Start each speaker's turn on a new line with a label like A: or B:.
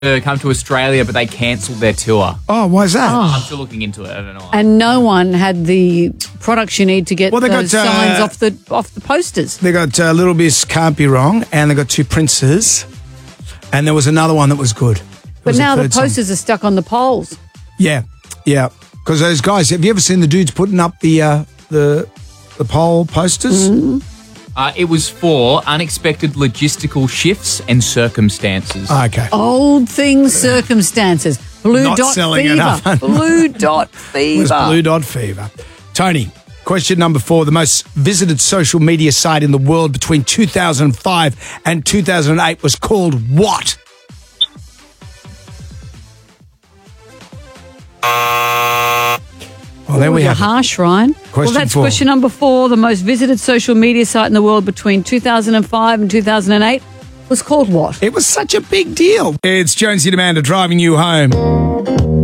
A: to come to Australia, but they cancelled their tour.
B: Oh, why is that?
A: I'm still looking into it. I don't know.
C: And no one had the products you need to get
B: Well, they
C: those
B: got,
C: signs off the posters.
B: They got Little Miss Can't Be Wrong, and they got Two Princes, and there was another one that was good.
C: But now the posters are stuck on the poles.
B: Yeah. Because those guys, have you ever seen the dudes putting up the pole posters?
A: It was for unexpected logistical shifts and circumstances.
B: Okay.
C: Old things, circumstances. Blue
B: Not
C: dot
B: selling
C: fever.
B: enough.
C: Blue dot
B: It was
C: fever.
B: Blue Dot Fever. Tony, question number 4. The most visited social media site in the world between 2005 and 2008 was called what? Well, there we
C: You're
B: have it.
C: harsh, Ryan.
B: Question
C: that's
B: 4.
C: question number 4. The most visited social media site in the world between 2005 and 2008 was called what?
B: It was such a big deal. It's Jonesy and Amanda driving you home.